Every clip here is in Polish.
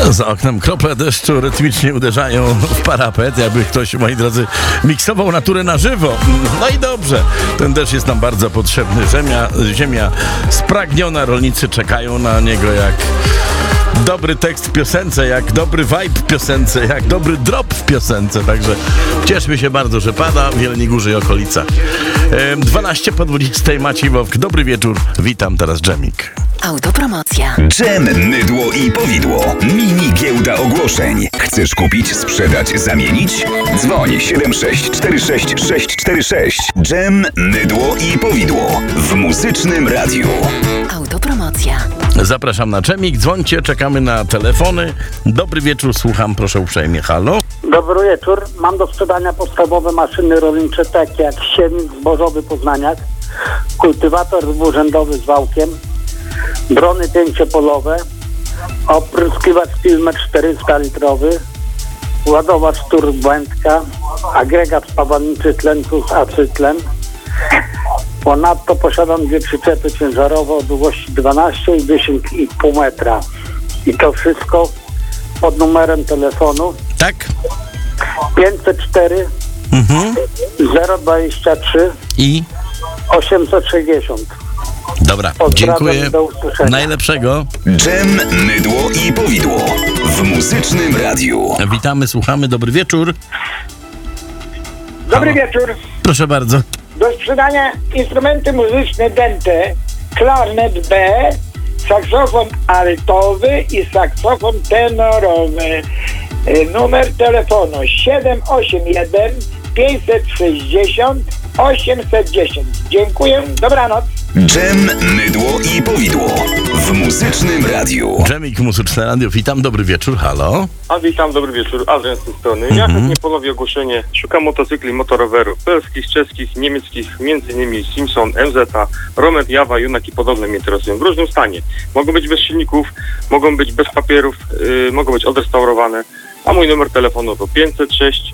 Za oknem krople deszczu rytmicznie uderzają w parapet, jakby ktoś, moi drodzy, miksował naturę na żywo. No i dobrze, ten deszcz jest nam bardzo potrzebny. Ziemia spragniona, rolnicy czekają na niego jak dobry tekst w piosence, jak dobry vibe w piosence, jak dobry drop w piosence. Także cieszmy się bardzo, że pada w Jeleniej Górze i okolicach. 12 po 20 Maciej Wowk. Dobry wieczór, witam, teraz Dżemik. Autopromocja. Dżem, mydło i powidło. Mini giełda ogłoszeń. Chcesz kupić, sprzedać, zamienić? Dzwoń 7646646. Dżem, mydło i powidło. W muzycznym radiu. Autopromocja. Zapraszam na Dżemik, dzwońcie, czekamy na telefony. Dobry wieczór, słucham, proszę uprzejmie, halo. Dobry wieczór. Mam do sprzedania podstawowe maszyny rolnicze takie jak siewnik zbożowy Poznaniak, kultywator dwurzędowy z wałkiem, drony pięciopolowe, opryskiwacz Filmer 400 litrowy, ładowacz turbętka, agregat spawalniczy tlen plus acytlen. Ponadto posiadam dwie przyczepy ciężarowe o długości 12 i 10,5 metra. I to wszystko pod numerem telefonu Tak? 504 023 I? 860. Dobra, Pozdrawiam, dziękuję. do usłyszenia. Najlepszego. Dżem, mydło i powidło. W muzycznym radiu. Witamy, słuchamy, dobry wieczór. Dobry wieczór. Proszę bardzo. Do sprzedania instrumenty muzyczne Dente, klarnet B, saksofon altowy i saksofon tenorowy. Numer telefonu 781 560 810. Dziękuję, dobranoc. Dżem, mydło i powidło. W muzycznym radiu. Dżemik, Muzyczne Radio, witam, dobry wieczór, halo. A witam, dobry wieczór, Adrian z tej strony. Ja chętnie ponowię ogłoszenie. Szukam motocykli, motorowerów polskich, czeskich, niemieckich, m.in. Simpson, MZ, Romet, Jawa, Junak i podobne mnie interesują w różnym stanie. Mogą być bez silników, mogą być bez papierów, mogą być odrestaurowane. A mój numer telefonu to 506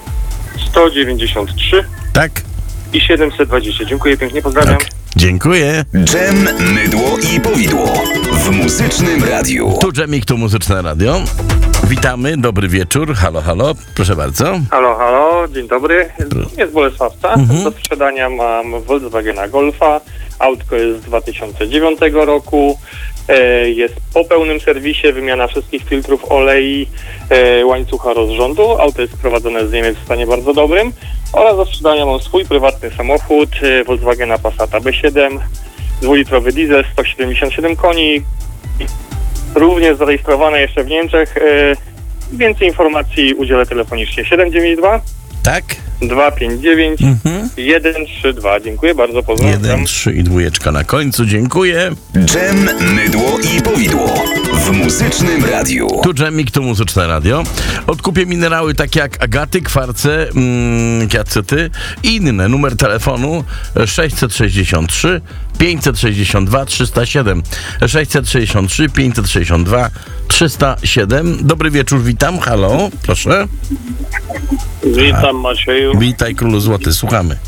193 Tak? i 720. Dziękuję pięknie, pozdrawiam. Tak. Dziękuję. Dżem, mydło i powidło. W muzycznym radiu. Tu Dżemik, tu Muzyczne Radio. Witamy, dobry wieczór, halo, halo, proszę bardzo. Halo, dzień dobry. Jest Bolesławca. Do sprzedania mam Volkswagena Golfa. Autko jest z 2009 roku. Jest po pełnym serwisie, wymiana wszystkich filtrów olei, łańcucha rozrządu. Auto jest sprowadzone z Niemiec w stanie bardzo dobrym. Oraz do sprzedania mam swój prywatny samochód, Volkswagena Passata B7, 2-litrowy diesel, 177 koni. Również zarejestrowane jeszcze w Niemczech. Więcej informacji udzielę telefonicznie 792 Tak? 259 132. Dziękuję bardzo, pozdrawiam. 1, 3 i dwójeczka na końcu, dziękuję. Dżem, mydło i powidło. W muzycznym radiu. Tu Dżemik, tu Muzyczne Radio. Odkupię minerały takie jak agaty, kwarce, kiacyty i inne. Numer telefonu 663 562 307. 663 562 307. Dobry wieczór, witam, halo, proszę. Witam, Macieju. Witaj, królu złoty, słuchamy.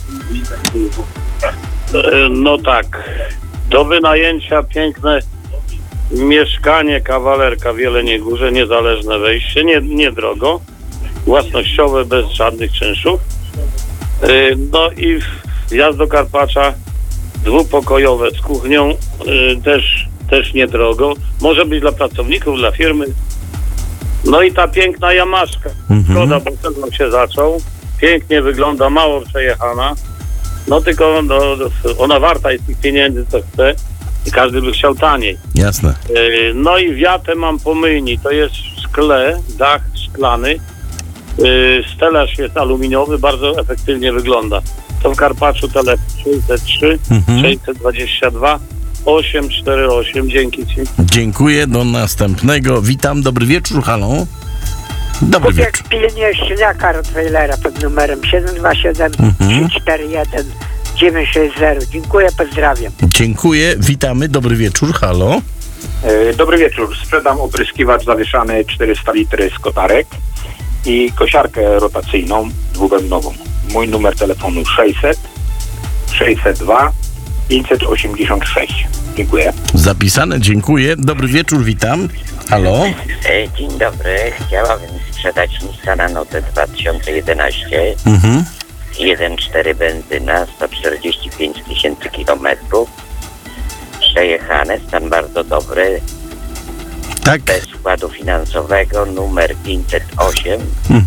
No tak, do wynajęcia piękne mieszkanie kawalerka w Jeleniej Górze, niezależne wejście, niedrogo, własnościowe, bez żadnych czynszów. No i wjazd do Karpacza, dwupokojowe z kuchnią, też niedrogo. Może być dla pracowników, dla firmy. No i ta piękna Jamaszka. Szkoda, bo sezon się zaczął. Pięknie wygląda, mało przejechana. No tylko ona warta jest tych pieniędzy, co chce. I każdy by chciał taniej. Jasne. No i wiatę mam po myjni. To jest w szkle, dach szklany. Stelaż jest aluminiowy, bardzo efektywnie wygląda. To w Karpaczu telefon 603 622 848. Dzięki Ci. Dziękuję, do następnego. Witam, dobry wieczór, halo. Dobry wieczór. Pilnie silniaka Rottweilera pod numerem 727 341 960. Dziękuję, pozdrawiam. Dziękuję, witamy, dobry wieczór, halo. Dobry wieczór. Sprzedam opryskiwacz zawieszany 400 litry z kotarek i kosiarkę rotacyjną dwubębnową. Mój numer telefonu 600 602 586. Dziękuję. Zapisane, dziękuję. Dobry wieczór, witam. Halo? Dzień dobry. Chciałabym sprzedać Nissana Note 2011. 1.4 benzyna, 145 000 kilometrów. Przejechane, stan bardzo dobry. Tak. Bez wkładu finansowego, numer 508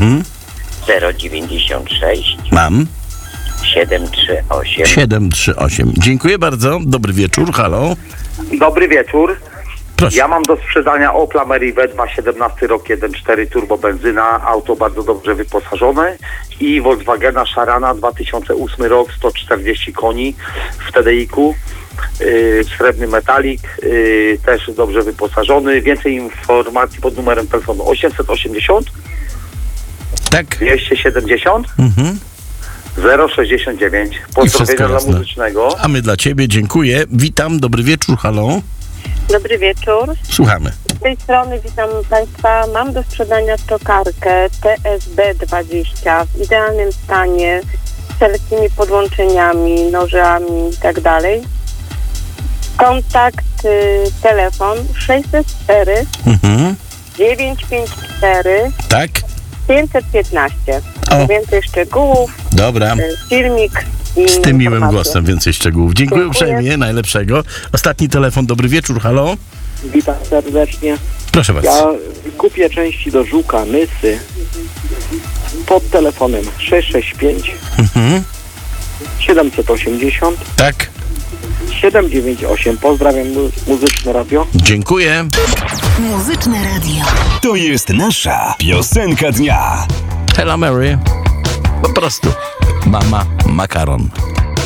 096 Mam. 738. 738. Dziękuję bardzo. Dobry wieczór, halo? Dobry wieczór. Proszę. Ja mam do sprzedania Opla Merive 2017 rok 1.4 turbo benzyna, auto bardzo dobrze wyposażone, i Volkswagena Sharana 2008 rok, 140 koni w TDI-ku, srebrny metalik, też dobrze wyposażony. Więcej informacji pod numerem telefonu 880 Tak. 270 069. Pozdrowienia dla muzycznego. A my dla ciebie, dziękuję. Witam, dobry wieczór, halo? Dobry wieczór. Słuchamy. Z tej strony witam Państwa. Mam do sprzedania tokarkę TSB20 w idealnym stanie, z wszelkimi podłączeniami, nożami i tak dalej. Kontakt, telefon 604 954 Tak. 515. O. Więcej szczegółów, Dobra. filmik i Z tym miłym informacje. głosem więcej szczegółów. Dziękuję uprzejmie, najlepszego. Ostatni telefon, dobry wieczór, halo? Witam serdecznie. Proszę bardzo. Ja kupię części do Żuka, Nysy pod telefonem 665 780 Tak. 798. Pozdrawiam, Muzyczne Radio. Dziękuję. Muzyczne radio. To jest nasza piosenka dnia. Hello Mary. Po prostu. Mama makaron.